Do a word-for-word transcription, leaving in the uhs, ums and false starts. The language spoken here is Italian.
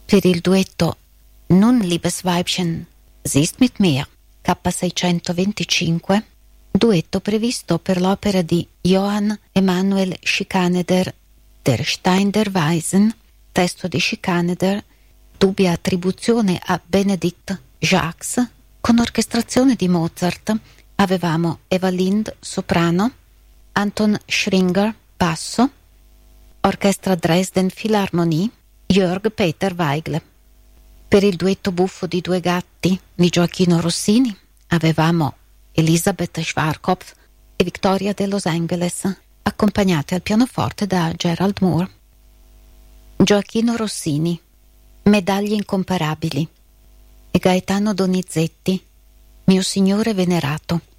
Per il duetto Nun liebes Weibchen, siehst mit mir, K seicentoventicinque, duetto previsto per l'opera di Johann Emanuel Schikaneder, Der Stein der Weisen, testo di Schikaneder, dubbia attribuzione a Benedict Jacques, con orchestrazione di Mozart. Avevamo Eva Lind, soprano, Anton Schringer, basso, orchestra Dresden Philharmonie, Jörg Peter Weigle. Per il duetto buffo di due gatti di Gioachino Rossini avevamo Elisabeth Schwarzkopf e Victoria de Los Angeles, accompagnate al pianoforte da Gerald Moore. Gioachino Rossini, Medaglie incomparabili, e Gaetano Donizetti, Mio Signore venerato.